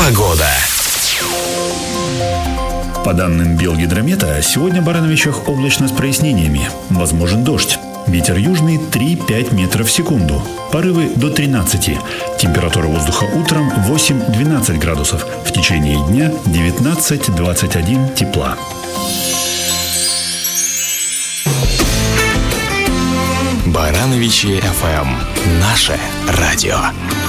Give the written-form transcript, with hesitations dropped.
Погода. По данным Белгидромета, сегодня в Барановичах облачно с прояснениями. Возможен дождь. Ветер южный 3-5 метров в секунду. Порывы до 13. Температура воздуха утром 8-12 градусов. В течение дня 19-21 тепла. Барановичи FM. Наше радио.